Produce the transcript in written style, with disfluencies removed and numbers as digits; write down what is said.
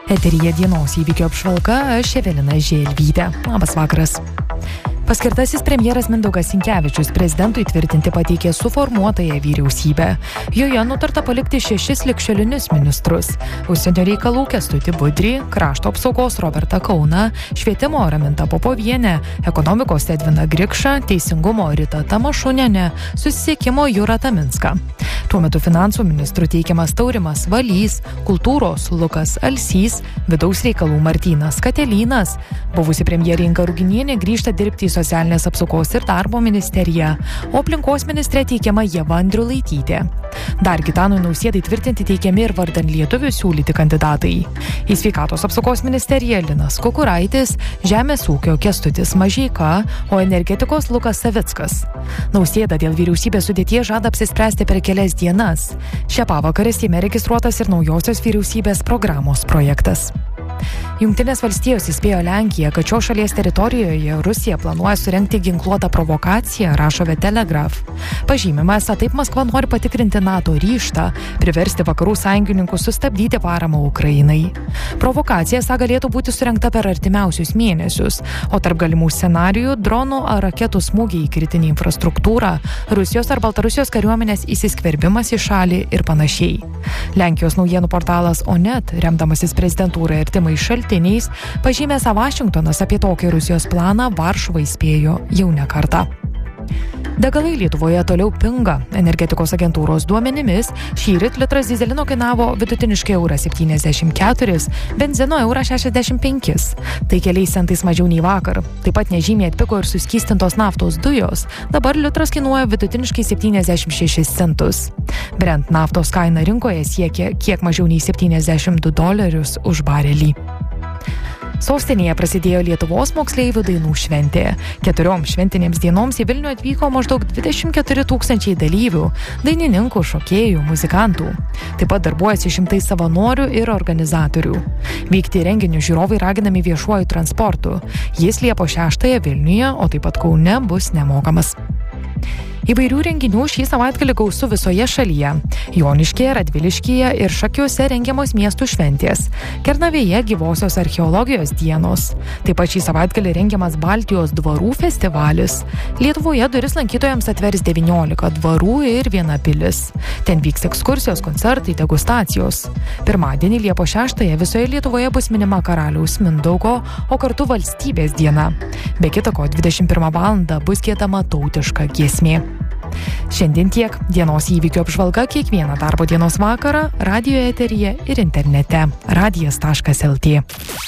Eteryje dienos įvykio apžvalga, aš Evelina Želvytė. Labas vakaras. Paskirtasis premjeras Mindaugas Sinkevičius prezidentui tvirtinti pateikė suformuotąją vyriausybę. Joje nutarta palikti 6 ligšiolinius ministrus – užsienio reikalų Kęstutį Budrį, krašto apsaugos Robertą Kauną, švietimo Ramintą Popovienę, ekonomikos Edviną Grikšą, teisingumo Ritą Tamašunienę, susisiekimo Juratą Minską. Tuo metu finansų ministrų teikiamas Taurimas Valys, kultūros Lukas Alsys, vidaus reikalų Martynas Katelynas. Buvusi premjerė Inga Ruginienė grįžta dirbti į socialinės apsaugos ir darbo ministeriją, o aplinkos ministrė teikiama Ieva Andriulaitytė. Dar Gitanui Nausėdai tvirtinti teikiami ir vardan lietuvių siūlyti kandidatai. Į sveikatos apsaugos ministeriją Linas Kukuraitis, žemės ūkio Kęstutis Mažeika, o energetikos Lukas Savickas. Nausėda dėl vyriausybės sudėties žada apsispręsti per kelias dienas. Šią pavakarę Seime registruotas ir naujosios vyriausybės programos projektas. Jungtinės valstijos įspėjo Lenkiją, kad šios šalies teritorijoje Rusija planuoja surengti ginkluotą provokaciją, rašo The Telegraph. Pažymima, esą taip Maskva nori patikrinti NATO ryžtą, priversti vakarų sąjungininkus sustabdyti paramą Ukrainai. Provokacija esą galėtų būti surengta per artimiausius mėnesius, o tarp galimų scenarijų dronų ar raketų smūgiai į kritinį infrastruktūrą, Rusijos ar Baltarusijos kariuomenės įsiskverbimas į šalį ir panašiai. Lenkijos naujienų portalas Onet, remdamasis prezidentūrai artimais šaltiniais, pažymė, esą Vašingtonas apie tokį Rusijos planą Varšuvą įspėjo jau ne kartą. Degalai Lietuvoje toliau pinga. Energetikos agentūros duomenimis šįryt litras dyzelino kainavo vidutiniškai €74, benzino €65. Tai keliais centais mažiau nei vakar. Taip pat nežymiai atpigo ir suskystintos naftos dujos. Dabar litras kainuoja vidutiniškai 76 centus. Brent naftos kaina rinkoje siekia kiek mažiau nei $72 už barelį. Sostinėje prasidėjo Lietuvos moksleivių dainų šventė. 4 šventinėms dienoms į Vilnių atvyko maždaug 24 000 dalyvių, dainininkų, šokėjų, muzikantų. Taip pat darbuojasi šimtai savanorių ir organizatorių. Vykti renginių žiūrovai raginami viešuoju transportu. Jis Liepos 6 Vilniuje, o taip pat Kaune bus nemokamas. Įvairių renginių šį savaitgalį gausu visoje šalyje. Joniškyje, Radviliškyje ir Šakiuose rengiamos miestų šventės. Kernavėje gyvosios archeologijos dienos. Taip pat šį savaitgalį rengiamas Baltijos dvarų festivalis. Lietuvoje duris lankytojams atvers 19 dvarų ir 1 pilis. Ten vyks ekskursijos, koncertai, degustacijos. Pirmadienį Liepos 6 visoje Lietuvoje bus minima karaliaus Mindaugo, o kartu valstybės diena. Be kita ko, 21 valandą bus giedama tautiška giesmė. Šiandien tiek. Dienos įvykio apžvalga kiekvieną darbo dienos vakarą radijo eteryje ir internete. radijas.lt